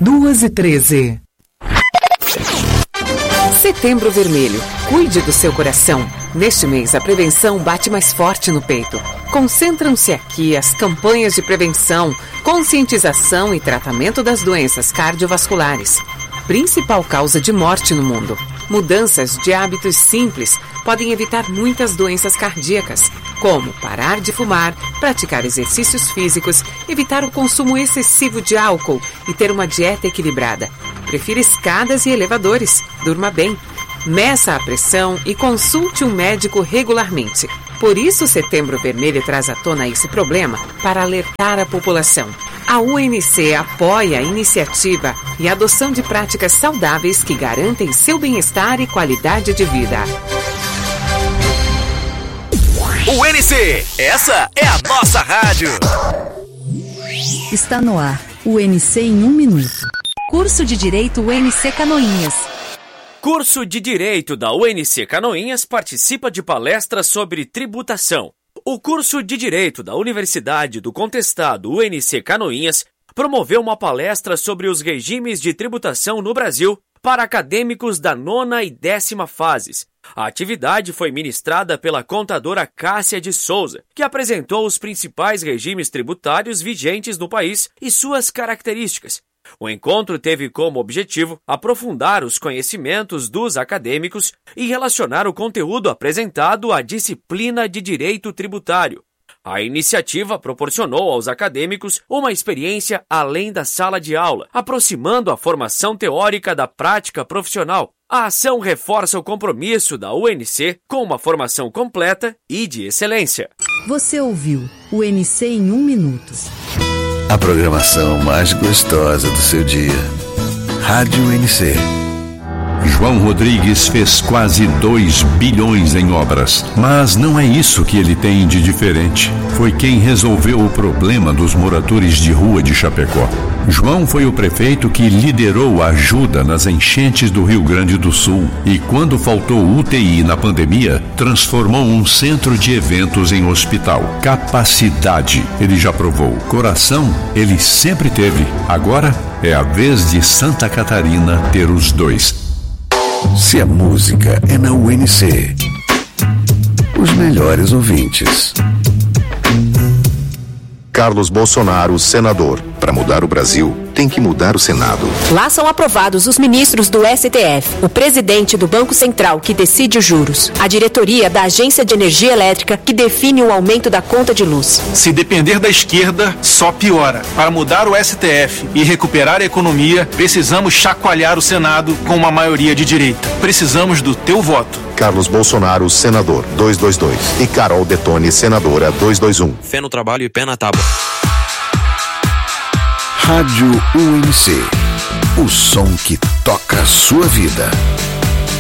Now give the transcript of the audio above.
2h13. Setembro Vermelho. Cuide do seu coração. Neste mês, a prevenção bate mais forte no peito. Concentram-se aqui as campanhas de prevenção, conscientização e tratamento das doenças cardiovasculares, principal causa de morte no mundo. Mudanças de hábitos simples podem evitar muitas doenças cardíacas, como parar de fumar, praticar exercícios físicos, evitar o consumo excessivo de álcool e ter uma dieta equilibrada. Prefira escadas e elevadores. Durma bem. Meça a pressão e consulte um médico regularmente. Por isso, o Setembro Vermelho traz à tona esse problema para alertar a população. A UNC apoia a iniciativa e a adoção de práticas saudáveis que garantem seu bem-estar e qualidade de vida. UNC, essa é a nossa rádio. Está no ar, UNC em 1 minuto. Curso de Direito UNC Canoinhas. Curso de Direito da UNC Canoinhas participa de palestras sobre tributação. O curso de Direito da Universidade do Contestado UNC Canoinhas promoveu uma palestra sobre os regimes de tributação no Brasil para acadêmicos da 9ª e 10ª fases. A atividade foi ministrada pela contadora Cássia de Souza, que apresentou os principais regimes tributários vigentes no país e suas características. O encontro teve como objetivo aprofundar os conhecimentos dos acadêmicos e relacionar o conteúdo apresentado à disciplina de direito tributário. A iniciativa proporcionou aos acadêmicos uma experiência além da sala de aula, aproximando a formação teórica da prática profissional. A ação reforça o compromisso da UNC com uma formação completa e de excelência. Você ouviu UNC em 1 minuto. A programação mais gostosa do seu dia. Rádio UNC. João Rodrigues fez quase 2 bilhões em obras, mas não é isso que ele tem de diferente. Foi quem resolveu o problema dos moradores de rua de Chapecó. João foi o prefeito que liderou a ajuda nas enchentes do Rio Grande do Sul e, quando faltou UTI na pandemia, transformou um centro de eventos em hospital. Capacidade, ele já provou. Coração, ele sempre teve. Agora é a vez de Santa Catarina ter os dois. Se a música é na UNC, os melhores ouvintes. Carlos Bolsonaro, senador. Para mudar o Brasil, tem que mudar o Senado. Lá são aprovados os ministros do STF, o presidente do Banco Central, que decide os juros, a diretoria da Agência de Energia Elétrica, que define o aumento da conta de luz. Se depender da esquerda, só piora. Para mudar o STF e recuperar a economia, precisamos chacoalhar o Senado com uma maioria de direita. Precisamos do teu voto. Carlos Bolsonaro, senador, 222. E Carol Detone, senadora, 221. Fé no trabalho e pé na tábua. Rádio UNC. O som que toca a sua vida.